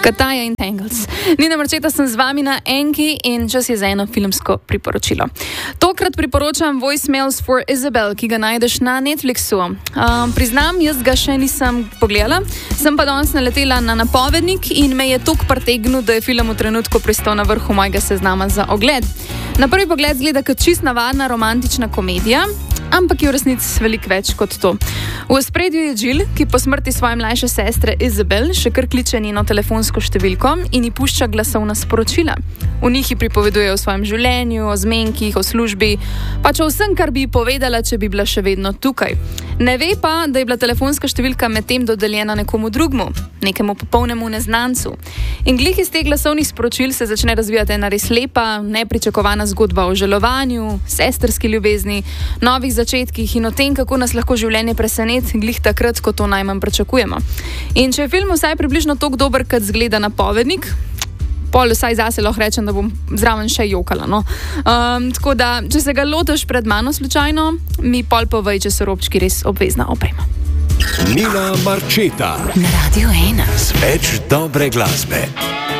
Kataja in Tangles. Nina Marčeta sem z vami na Enki in čas je za eno filmsko priporočilo. Tokrat priporočam Voicemails for Isabel, ki ga najdeš na Netflixu. Priznam, jaz ga še nisem pogledala, sem pa danes naletela na napovednik in me je tok pretegnil, da je film v trenutku pristal na vrhu mojega seznama za ogled. Na prvi pogled zgleda kot čist navadna romantična komedija, ampak je v resnici veliko več kot to. V ospredju je Jill, ki po smrti svoje mlajše sestre Isabel še kar kliče njeno telefonsko številko in ji pušča glasovna sporočila. V njih ji pripoveduje o svojem življenju, o zmenkih, o službi, pač o vsem, kar bi ji povedala, če bi bila še vedno tukaj. Ne ve pa, da je bila telefonska številka medtem dodeljena nekomu drugmu, nekemu popolnemu neznancu. In glih iz teh glasovnih sporočil se začne razvijati ena res lepa, nepričakovana zgodba o žalovanju, sestrski ljubezni, novih začetkih in o tem, kako nas lahko življenje preseneti glih takrat, ko to najmanj pričakujemo. In če je film vsaj približno toliko dober, kot zgleda napovednik, pol vsaj zase lahko rečem, da bom zraven še jokala. No? Tako da, če se ga lotiš pred mano slučajno, mi pol povej, če so robčki res obvezna oprema. Nina Marčeta na Radio 1 z več dobre glasbe.